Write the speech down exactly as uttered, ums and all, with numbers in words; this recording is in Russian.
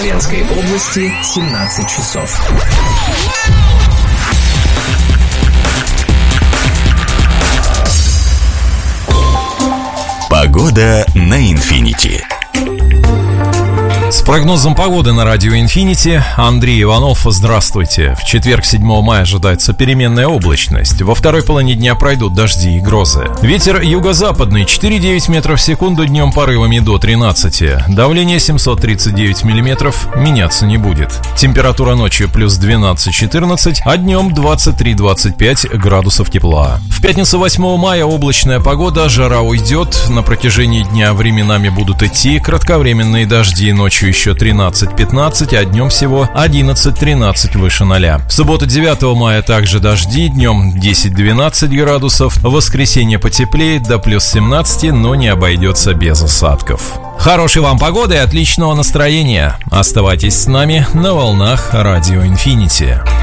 Смоленской области семнадцать часов. Погода на Инфинити. С прогнозом погоды на радио Infinity Андрей Иванов, здравствуйте. В четверг, седьмого мая, ожидается переменная облачность. Во второй половине дня пройдут дожди и грозы. Ветер юго-западный четыре целых девять метров в секунду, днем порывами до тринадцати. Давление семьсот тридцать девять миллиметров, меняться не будет. Температура ночью плюс двенадцать-четырнадцать, а днем двадцать три - двадцать пять градусов тепла. В пятницу, восьмого мая, облачная погода, жара уйдет. На протяжении дня временами будут идти кратковременные дожди, ночью еще тринадцать-пятнадцать, а днем всего одиннадцать-тринадцать выше ноля. В субботу, девятого мая, также дожди, днем десять-двенадцать градусов. В воскресенье потеплеет до плюс семнадцати, но не обойдется без осадков. Хорошей вам погоды и отличного настроения. Оставайтесь с нами на волнах радио Infinity.